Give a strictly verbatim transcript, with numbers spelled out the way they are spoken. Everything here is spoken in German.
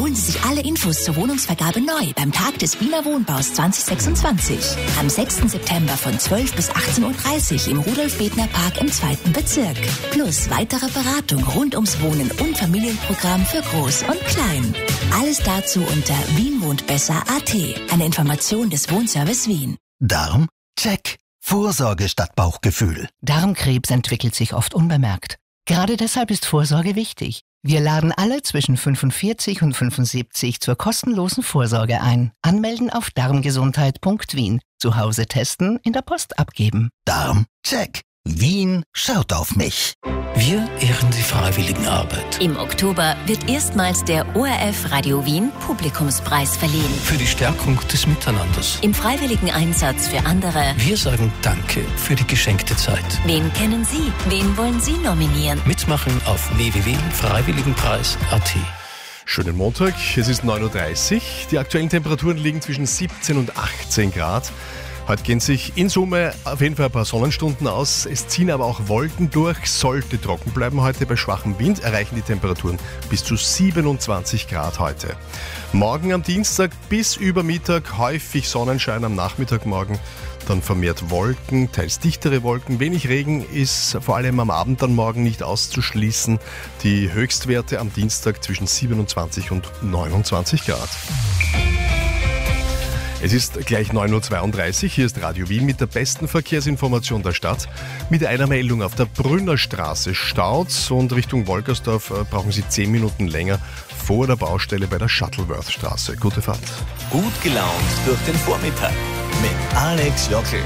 Holen Sie sich alle Infos zur Wohnungsvergabe neu beim Tag des Wiener Wohnbaus zwanzig sechsundzwanzig. Am sechsten September von zwölf bis achtzehn Uhr dreißig im Rudolf-Bedner-Park im zweiten Bezirk. Plus weitere Beratung rund ums Wohnen und Familienprogramm für Groß und Klein. Alles dazu unter wien wohnt besser punkt a t. Eine Information des Wohnservice Wien. Darm? Check. Vorsorge statt Bauchgefühl. Darmkrebs entwickelt sich oft unbemerkt. Gerade deshalb ist Vorsorge wichtig. Wir laden alle zwischen fünfundvierzig und fünfundsiebzig zur kostenlosen Vorsorge ein. Anmelden auf darmgesundheit punkt wien. Zu Hause testen, in der Post abgeben. Darm? Check. Wien schaut auf mich. Wir ehren die Freiwilligenarbeit. Im Oktober wird erstmals der O R F Radio Wien Publikumspreis verliehen. Für die Stärkung des Miteinanders. Im freiwilligen Einsatz für andere. Wir sagen Danke für die geschenkte Zeit. Wen kennen Sie? Wen wollen Sie nominieren? Mitmachen auf w w w punkt freiwilligenpreis punkt a t. Schönen Montag, es ist neun Uhr dreißig. Die aktuellen Temperaturen liegen zwischen siebzehn und achtzehn Grad. Heute gehen sich in Summe auf jeden Fall ein paar Sonnenstunden aus. Es ziehen aber auch Wolken durch. Sollte trocken bleiben heute. Bei schwachem Wind erreichen die Temperaturen bis zu siebenundzwanzig Grad heute. Morgen am Dienstag bis über Mittag häufig Sonnenschein, am Nachmittag morgen dann vermehrt Wolken, teils dichtere Wolken. Wenig Regen ist vor allem am Abend dann morgen nicht auszuschließen. Die Höchstwerte am Dienstag zwischen siebenundzwanzig und neunundzwanzig Grad. Es ist gleich neun Uhr zweiunddreißig, hier ist Radio Wien mit der besten Verkehrsinformation der Stadt. Mit einer Meldung: auf der Brünnerstraße staut's und Richtung Wolkersdorf brauchen Sie zehn Minuten länger vor der Baustelle bei der Shuttleworth-Straße. Gute Fahrt. Gut gelaunt durch den Vormittag mit Alex Jockel.